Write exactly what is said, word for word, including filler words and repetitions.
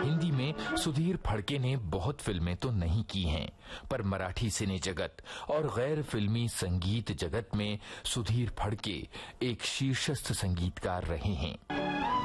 हिंदी में सुधीर फड़के ने बहुत फिल्में तो नहीं की हैं, पर मराठी सिने जगत और गैर फिल्मी संगीत जगत में सुधीर फड़के एक शीर्षस्थ संगीतकार रहे हैं।